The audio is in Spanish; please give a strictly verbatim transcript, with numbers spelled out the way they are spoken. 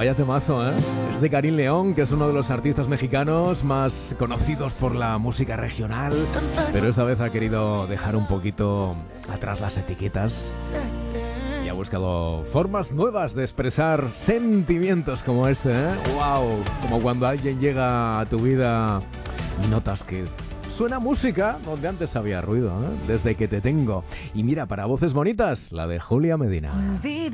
Vaya temazo, ¿eh? Es de Karim León, que es uno de los artistas mexicanos más conocidos por la música regional, pero esta vez ha querido dejar un poquito atrás las etiquetas y ha buscado formas nuevas de expresar sentimientos como este, ¿eh? ¡Wow! Como cuando alguien llega a tu vida y notas que suena música donde antes había ruido, ¿eh? Desde que te tengo. Y mira, para voces bonitas, la de Julia Medina.